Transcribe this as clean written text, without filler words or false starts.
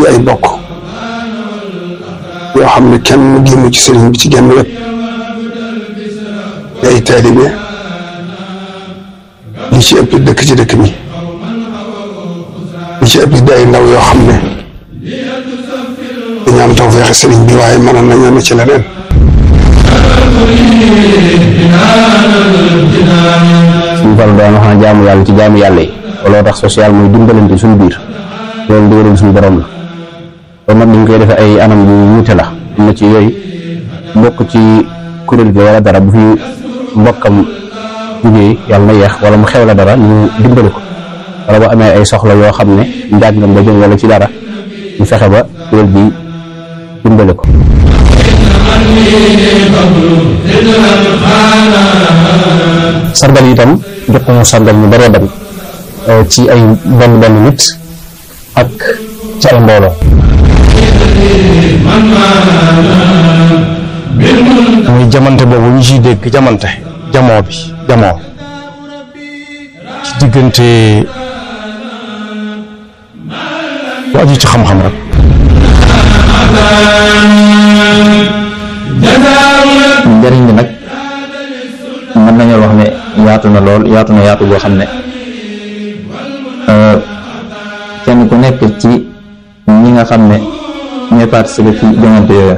di ay bokk yoo xam ne kenn génnu ci sëriñ bi ci genn wet di ay taalibe li ci ëpp dëkk ci dëkk bi li ci ëpp di ay ndaw yoo xam ne dañu am tawfeex sëriñ bi waaye mënoon nañu ne ci leneen. suñu Fallu daan wax na jaamu yàlla ci jaamu yàlla yi looloo tax social mooy dimbalante suñu biir loolu ndigalul suñu borom la kon nag dañ koy defee ay anam yu wuute la am na ci yooyu mbokk ci kuréel gi wala dara bu fi mbokkam jugee yàlla na yeex wala mu xew la dara ñu dimbali ko wala bu amee ay soxla yoo xam ne njàngam ba jëm wala ci dara ñu fexe ba kuréel bi dimbali ko. sargal itam jot nañu sargal ñu bëree bari ci ay benn nit ak ci ay mbooloo. muy jamante boobu ñu ciy dégg jamoo ci diggante bu aju ci xam-xam rek. njëriñ bi nag mën nañoo wax ne yaatu na lool yaatu boo xam ne kenn ku nekk ci ñi nga xam ne ñooy participer ci joŋante yooyu